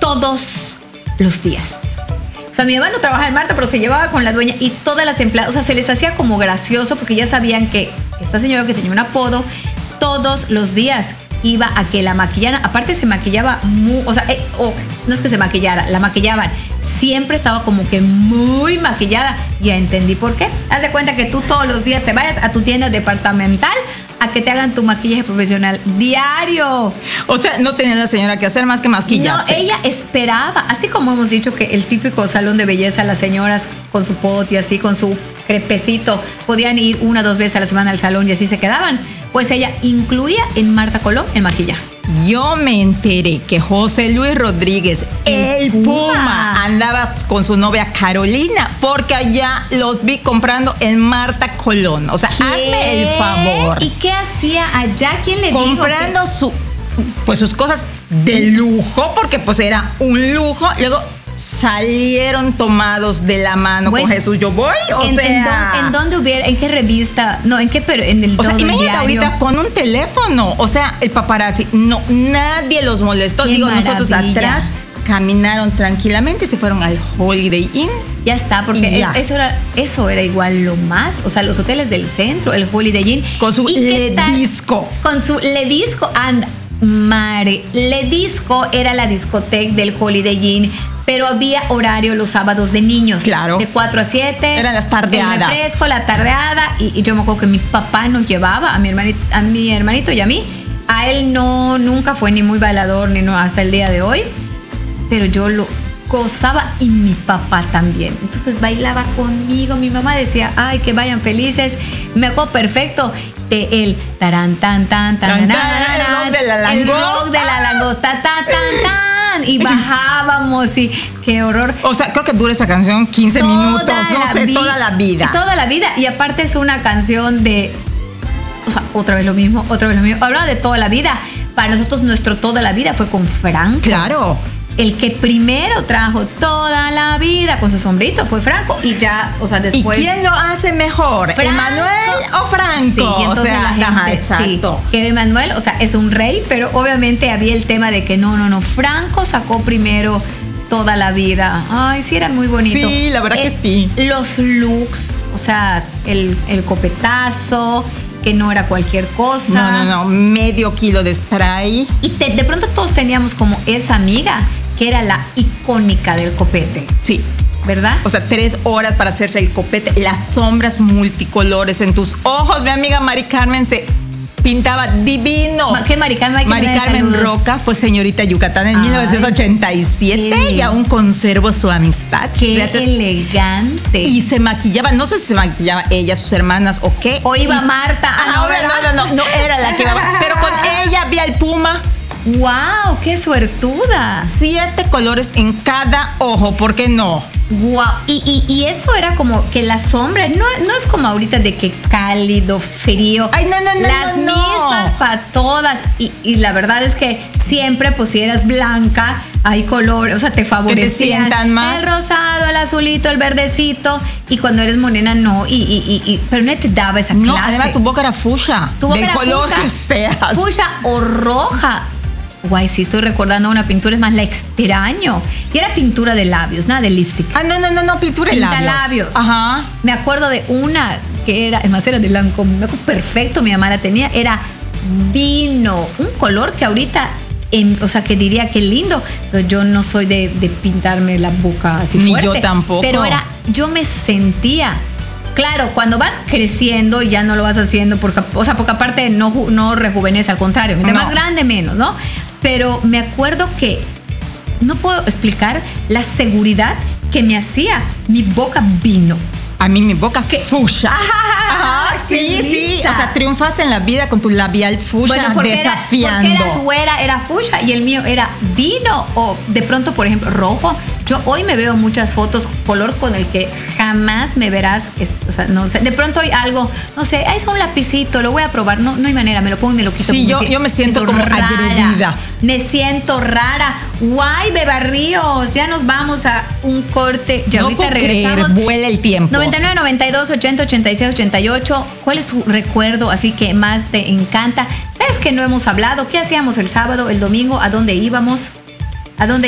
todos los días. O sea, mi mamá no trabajaba en Marta, pero se llevaba con la dueña y todas las empleadas, o sea, se les hacía como gracioso porque ya sabían que esta señora que tenía un apodo, todos los días iba a que la maquillaran. Aparte se maquillaba no es que se maquillara, la maquillaban. Siempre estaba como que muy maquillada. Ya entendí por qué. Haz de cuenta que tú todos los días te vayas a tu tienda departamental a que te hagan tu maquillaje profesional diario. O sea, no tenía la señora que hacer más que maquillarse. No, ella esperaba, así como hemos dicho que el típico salón de belleza, las señoras con su pot y así, con su crepecito, podían ir 1 o 2 veces a la semana al salón y así se quedaban. Pues ella incluía en Marta Colón el maquillaje. Yo me enteré que José Luis Rodríguez, el Puma, andaba con su novia Carolina, porque allá los vi comprando en Marta Colón. O sea, ¿qué? hazme el favor. ¿Y qué hacía allá? ¿Quién le dijo? Comprando sus cosas de lujo, porque pues era un lujo. Luego salieron tomados de la mano con Jesús Yo Voy, ¿En dónde hubiera? ¿En qué revista? No, ¿en qué? Pero en el imagínate diario. ahorita con un teléfono, o sea, el paparazzi, no, nadie los molestó. Qué nosotros maravilla. atrás caminaron tranquilamente y se fueron al Holiday Inn. Ya está, porque eso era igual lo más, o sea, los hoteles del centro, el Holiday Inn. Con su Ledisco. Con su Ledisco, anda, Mare. Ledisco era la discoteca del Holiday Inn, pero había horario los sábados de niños. Claro. De 4 a 7. Eran las tardeadas. El refresco, la tardeada. Y yo me acuerdo que mi papá nos llevaba a mi hermanito y a mí. A él nunca fue ni muy bailador, ni no, hasta el día de hoy. Pero yo lo gozaba y mi papá también. Entonces bailaba conmigo. Mi mamá decía, ay, que vayan felices. Me acuerdo perfecto de el tarán, tan, tan, tan, tan, el rock de la langosta. El rock de la langosta, tan, tan, tan. Y bajábamos y qué horror. O sea, creo que dura esa canción 15 minutos, no sé, toda la vida. Toda la vida. Y aparte es una canción de, o sea, otra vez lo mismo. Hablaba de toda la vida. Para nosotros nuestro toda la vida fue con Franco. Claro. El que primero trajo toda la vida con su sombrito fue Franco y ya, o sea, después. ¿Y quién lo hace mejor? ¿Emmanuel o Franco? Sí, entonces o sea, la gente, exacto. Sí, que Emmanuel, o sea, es un rey, pero obviamente había el tema de que no, Franco sacó primero toda la vida. Ay, sí, era muy bonito. Sí, la verdad que sí. Los looks, o sea, el copetazo, que no era cualquier cosa. No, medio kilo de spray. Y de pronto todos teníamos como esa amiga que era la icónica del copete. Sí. ¿Verdad? O sea, 3 horas para hacerse el copete, las sombras multicolores en tus ojos. Mi amiga Mari Carmen se pintaba divino. ¿Qué Mari Carmen? Mari Carmen Roca fue señorita Yucatán en 1987 y aún conservo su amistad. ¡Qué elegante! Y se maquillaba, no sé si se maquillaba ella, sus hermanas o qué. O iba Marta. No era la que iba. Pero con ella había el Puma. ¡Wow! ¡Qué suertuda! 7 colores en cada ojo, ¿por qué no? ¡Wow! Y eso era como que la sombra, no es como ahorita de que cálido, frío. ¡Ay, no! Las mismas para todas. Y la verdad es que siempre, pues si eras blanca, hay color, o sea, te favorecían. Que te sientan más. El rosado, el azulito, el verdecito. Y cuando eres morena, no. Pero no te daba esa clase. No, además tu boca era fucsia. Tu boca del era color fucsia, que seas. Fucsia o roja. Guay, sí, estoy recordando una pintura, es más, la extraño. Y era pintura de labios, nada de lipstick. No, pintura de labios. Labios. Ajá. Me acuerdo de una que era, es más, era de blanco, me acuerdo perfecto, mi mamá la tenía, era vino, un color que ahorita, o sea, que diría que lindo, pero yo no soy de pintarme la boca así Ni fuerte. yo tampoco. Pero yo me sentía. Claro, cuando vas creciendo ya no lo vas haciendo porque aparte no rejuvenece, al contrario, mientras más grande menos, ¿no? Pero me acuerdo que no puedo explicar la seguridad que me hacía mi boca vino. A mí mi boca fucsia. Sí. O sea, triunfaste en la vida con tu labial fusia, desafiando. Porque eras güera, era fusia y el mío era vino o de pronto, por ejemplo, rojo. Yo hoy me veo muchas fotos color con el que jamás me verás, o sea, no sé, de pronto hay algo, no sé, es un lapicito, lo voy a probar, no hay manera, me lo pongo y me lo quito. Sí, yo me siento como rara, agredida. Me siento rara. Guay, Bebarríos, ya nos vamos a un corte, ya no ahorita regresamos. Vuela el tiempo. 99, 92, 80, 86, 88. ¿Cuál es tu recuerdo así que más te encanta? ¿Sabes que no hemos hablado? ¿Qué hacíamos el sábado, el domingo? ¿A dónde íbamos?